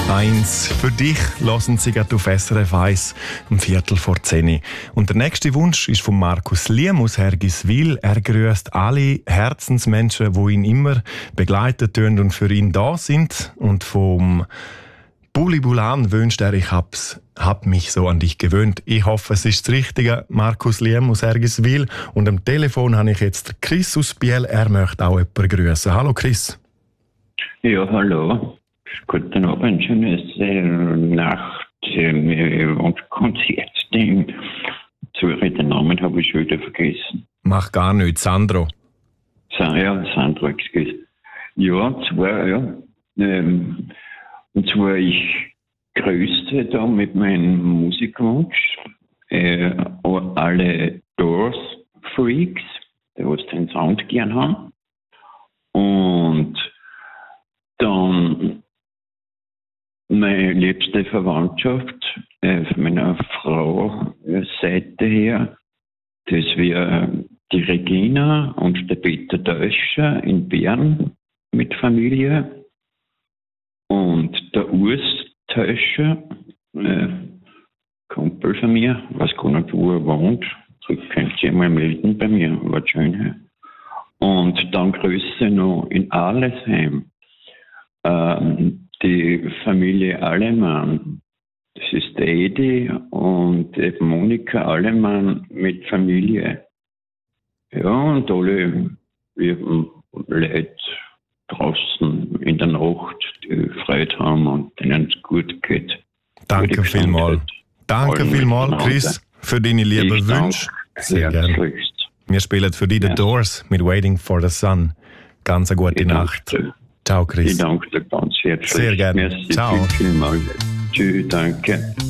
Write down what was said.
1 für dich hören Sie gerade auf SRF 1 um 10:15. Und der nächste Wunsch ist von Markus Liem aus Hergiswil. Er grüßt alle Herzensmenschen, die ihn immer begleitet und für ihn da sind. Und vom Buli Bulan wünscht er, ich hab mich so an dich gewöhnt. Ich hoffe, es ist das Richtige. Markus Liem aus Hergiswil. Und am Telefon habe ich jetzt Chris aus Biel. Er möchte auch jemanden grüßen. Hallo Chris. Ja, hallo. Guten Abend, schönes Nacht. Konzertding. Den Namen habe ich schon wieder vergessen. Mach gar nichts, Sandro. Sandro, excuse. Ja, und zwar ich grüße da mit meinem Musikwunsch alle Doors-Freaks, die was den Sound gern haben. Und dann meine liebste Verwandtschaft von meiner Frau Seite her, das wäre die Regina und der Peter Teuscher in Bern mit Familie. Und der Urs Teuscher, Kumpel von mir, weiß gar nicht, wo er wohnt. So könnt ihr mal melden bei mir, war schön. Und dann Grüße noch in Arlesheim. Die Familie Allemann, das ist der Edi und die Monika Allemann mit Familie. Ja, und alle Leute draußen in der Nacht, die Freude haben und denen es gut geht. Danke vielmals. Danke vielmals, Chris, für deine lieben Wünsche. Sehr gerne. Wir spielen für dich The Doors mit Waiting for the Sun. Ganz eine gute Nacht. Ciao, Chris. Ich danke dir ganz herzlich. Sehr gerne. Merci. Ciao. Vielmals. Tschüss, danke.